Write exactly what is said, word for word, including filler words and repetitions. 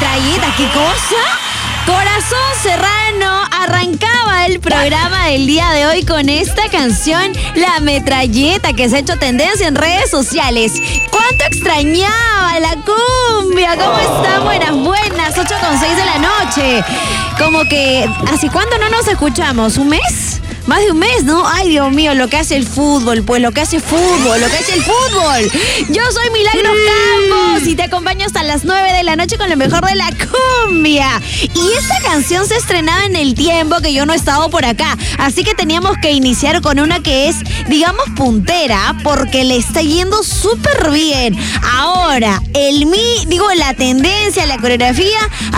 metralleta, ¿qué cosa? Corazón Serrano arrancaba el programa del día de hoy con esta canción, La Metralleta, que se ha hecho tendencia en redes sociales. ¿Cuánto extrañaba la cumbia? ¿Cómo están? Buenas, buenas, ocho con seis de la noche. Como que, ¿hace cuánto no nos escuchamos? ¿Un mes? Más de un mes, ¿no? Ay, Dios mío, lo que hace el fútbol, pues lo que hace fútbol, lo que hace el fútbol. Yo soy Milagros Campos y te acompaño hasta las nueve de la noche con lo mejor de la cumbia. Y esta canción se estrenaba en el tiempo que yo no he estado por acá, así que teníamos que iniciar con una que es, digamos, puntera, porque le está yendo súper bien. Ahora, el mi, digo, la tendencia, la coreografía